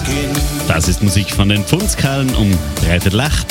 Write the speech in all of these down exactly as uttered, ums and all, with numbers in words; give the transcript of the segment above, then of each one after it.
Das ist Musik von den Pfundskerlen um dreiviertel acht.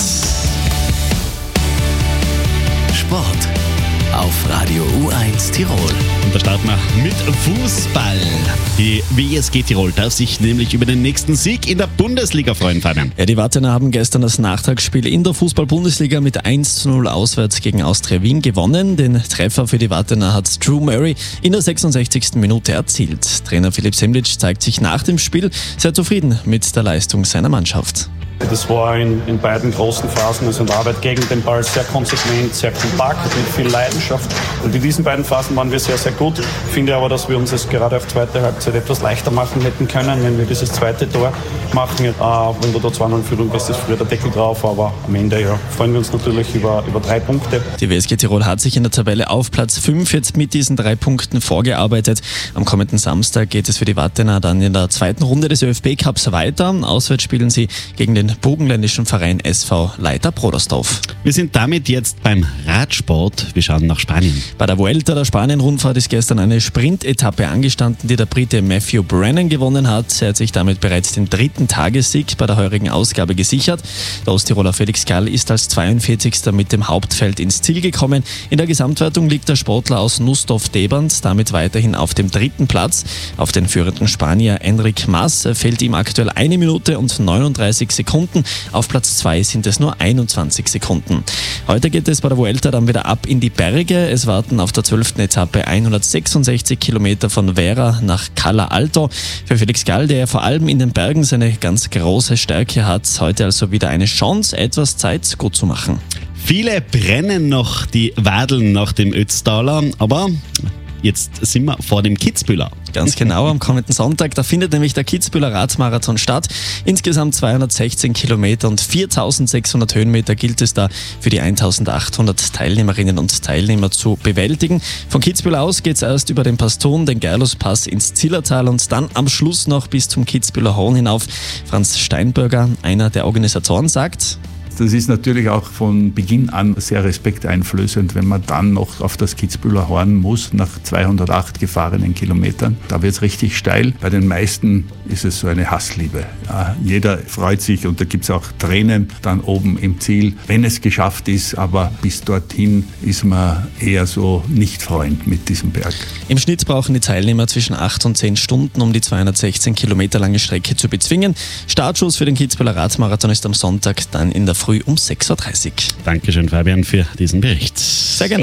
Sport auf Radio U eins Tirol. Und da starten wir mit Fußball. Die W S G Tirol darf sich nämlich über den nächsten Sieg in der Bundesliga freuen, Fabian. Ja, die Wartener haben gestern das Nachtragsspiel in der Fußball-Bundesliga mit eins zu null auswärts gegen Austria Wien gewonnen. Den Treffer für die Wartener hat Drew Murray in der sechsundsechzigsten Minute erzielt. Trainer Philipp Semlitsch zeigt sich nach dem Spiel sehr zufrieden mit der Leistung seiner Mannschaft. Das war in, in beiden großen Phasen, also in der Arbeit gegen den Ball, sehr konsequent, sehr kompakt, mit viel Leidenschaft. Und in diesen beiden Phasen waren wir sehr, sehr gut. Ich finde aber, dass wir uns es gerade auf zweite Halbzeit etwas leichter machen hätten können, wenn wir dieses zweite Tor machen. Äh, wenn du da zwei null Führung bist, ist früher der Deckel drauf, aber am Ende ja, freuen wir uns natürlich über, über drei Punkte. Die W S G Tirol hat sich in der Tabelle auf Platz fünf jetzt mit diesen drei Punkten vorgearbeitet. Am kommenden Samstag geht es für die Wartener dann in der zweiten Runde des ÖFB-Cups weiter. Auswärts spielen sie gegen den burgenländischen Verein S V Leiter-Brodersdorf. Wir sind damit jetzt beim Radsport. Wir schauen nach Spanien. Bei der Vuelta der Spanien-Rundfahrt ist gestern eine Sprintetappe angestanden, die der Brite Matthew Brennan gewonnen hat. Er hat sich damit bereits den dritten Tagessieg bei der heurigen Ausgabe gesichert. Der Osttiroler Felix Gall ist als zweiundvierzigster mit dem Hauptfeld ins Ziel gekommen. In der Gesamtwertung liegt der Sportler aus Nussdorf-Debernd damit weiterhin auf dem dritten Platz. Auf den führenden Spanier Enric Mas fehlt ihm aktuell eine Minute und neununddreißig Sekunden. Auf Platz zwei sind es nur einundzwanzig Sekunden. Heute geht es bei der Vuelta dann wieder ab in die Berge. Es warten auf der zwölften Etappe hundertsechsundsechzig Kilometer von Vera nach Cala Alto. Für Felix Gall, der vor allem in den Bergen seine ganz große Stärke hat, heute also wieder eine Chance, etwas Zeit gut zu machen. Viele brennen noch die Wadeln nach dem Ötztaler, aber jetzt sind wir vor dem Kitzbühler. Ganz genau, am kommenden Sonntag, da findet nämlich der Kitzbühler Radmarathon statt. Insgesamt zweihundertsechzehn Kilometer und viertausendsechshundert Höhenmeter gilt es da für die eintausendachthundert Teilnehmerinnen und Teilnehmer zu bewältigen. Von Kitzbühel aus geht es erst über den Paston, den Gerluspass ins Zillertal und dann am Schluss noch bis zum Kitzbühler Horn hinauf. Franz Steinberger, einer der Organisatoren, sagt: Das ist natürlich auch von Beginn an sehr respekteinflößend, wenn man dann noch auf das Kitzbühler Horn muss, nach zweihundertacht gefahrenen Kilometern. Da wird es richtig steil. Bei den meisten ist es so eine Hassliebe. Ja, jeder freut sich und da gibt es auch Tränen dann oben im Ziel, wenn es geschafft ist. Aber bis dorthin ist man eher so nicht Freund mit diesem Berg. Im Schnitt brauchen die Teilnehmer zwischen acht und zehn Stunden, um die zweihundertsechzehn Kilometer lange Strecke zu bezwingen. Startschuss für den Kitzbühler Radmarathon ist am Sonntag dann in der Früh um sechs Uhr dreißig. Dankeschön, Fabian, für diesen Bericht. Sehr gerne.